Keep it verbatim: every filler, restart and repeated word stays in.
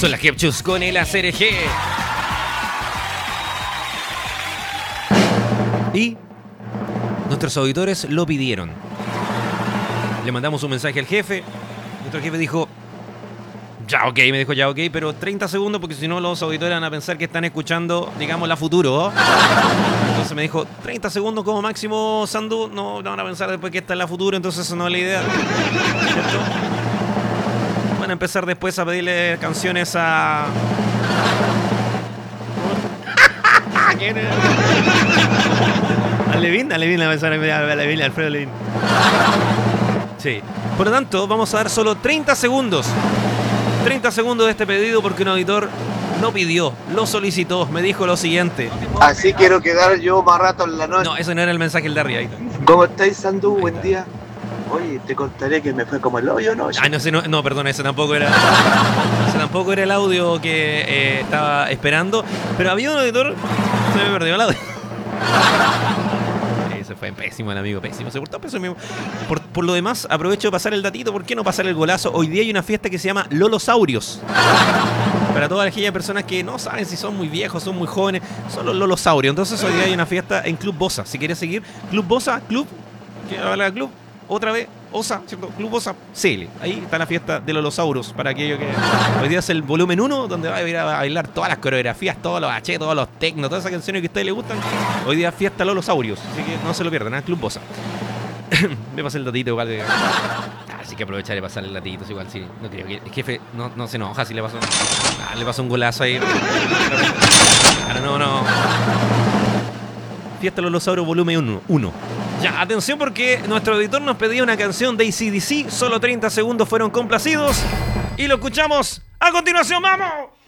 Son las Kepchus con el A C R G. Y nuestros auditores lo pidieron. Le mandamos un mensaje al jefe. Nuestro jefe dijo, ya ok, me dijo ya ok, pero treinta segundos porque si no los auditores van a pensar que están escuchando, digamos, la futuro. Entonces me dijo, treinta segundos como máximo, Sandu, no, no van a pensar después que está en la futuro, entonces eso no es la idea. ¿Cierto? Van a empezar después a pedirle canciones a... ¿Quién es? ¿A Levin? A Levin, a Levin, a Alfredo Levin. Sí. Por lo tanto, vamos a dar solo treinta segundos. treinta segundos de este pedido porque un auditor lo pidió, lo solicitó, me dijo lo siguiente. Así quiero quedar yo más rato en la noche. No, eso no era el mensaje el de arriba. ¿Cómo estáis, Sandu? Buen día. Oye, te contaré que me fue como el hoyo, ¿no? Ah, no sé, no, no, perdón, ese tampoco era. Ese tampoco era el audio que eh, estaba esperando. Pero había un auditor. Se me perdió el audio. Ese fue pésimo el amigo, pésimo. Se portó pésimo. Por, por lo demás, aprovecho de pasar el datito. ¿Por qué no pasar el golazo? Hoy día hay una fiesta que se llama Lolosaurios. Para todas aquellas personas que no saben si son muy viejos, son muy jóvenes, son los Lolosaurios. Entonces hoy día hay una fiesta en Club Bosa. Si quieres seguir, Club Bosa, Club. ¿Qué habla Club? Otra vez, Osa, ¿cierto? Club Osa C L. Ahí está la fiesta de los Lolosaurus. Para aquello que hoy día es el volumen uno, donde va a ir a bailar todas las coreografías, todos los H, todos los tecnos, todas esas canciones que a ustedes les gustan. Hoy día fiesta Lolosaurios. Así que no se lo pierdan, ¿eh? Club Osa. Me pasé el datito igual. De... Ah, sí que aprovechar de pasar el datito. Igual, sí. No creo que el jefe no, no se enoja si le pasó. Ah, le pasó un golazo ahí. Ahora no, no. Fiesta Lolosaurus volumen uno. Ya, atención porque nuestro editor nos pedía una canción de A C D C. Solo treinta segundos fueron complacidos. Y lo escuchamos a continuación. ¡Vamos!